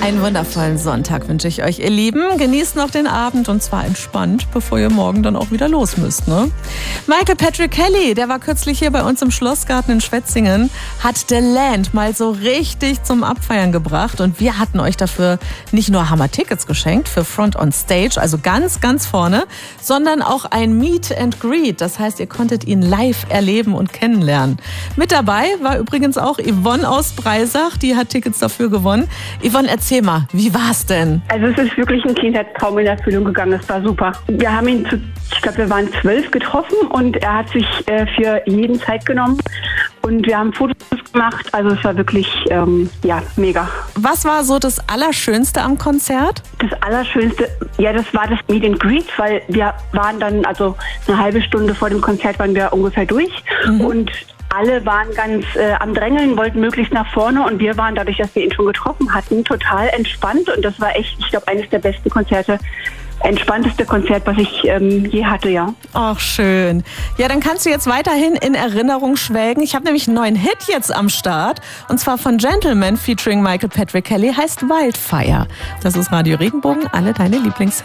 Einen wundervollen Sonntag wünsche ich euch, ihr Lieben. Genießt noch den Abend und zwar entspannt, bevor ihr morgen dann auch wieder los müsst, ne? Michael Patrick Kelly, der war kürzlich hier bei uns im Schlossgarten in Schwetzingen, hat The Land mal so richtig zum Abfeiern gebracht und wir hatten euch dafür nicht nur Hammer-Tickets geschenkt für Front on Stage, also ganz, ganz vorne, sondern auch ein Meet and Greet. Das heißt, ihr konntet ihn live erleben und kennenlernen. Mit dabei war übrigens auch Yvonne aus Breisach, die hat Tickets dafür gewonnen. Yvonne, erzähl mal, wie war's denn? Also es ist wirklich ein Kindheitstraum in Erfüllung gegangen, es war super. Wir haben ihn ich glaube, wir waren 12 getroffen und er hat sich für jeden Zeit genommen und wir haben Fotos gemacht, also es war wirklich, mega. Was war so das Allerschönste am Konzert? Das Allerschönste, ja, das war das Meet and Greet, weil wir waren dann, also eine halbe Stunde vor dem Konzert waren wir ungefähr durch und alle waren ganz am Drängeln, wollten möglichst nach vorne und wir waren, dadurch, dass wir ihn schon getroffen hatten, total entspannt und das war echt, ich glaube, eines der besten Konzerte, entspannteste Konzert, was ich je hatte, ja. Ach, schön. Ja, dann kannst du jetzt weiterhin in Erinnerung schwelgen. Ich habe nämlich einen neuen Hit jetzt am Start und zwar von Gentleman featuring Michael Patrick Kelly, heißt Wildfire. Das ist Radio Regenbogen, alle deine Lieblingshits.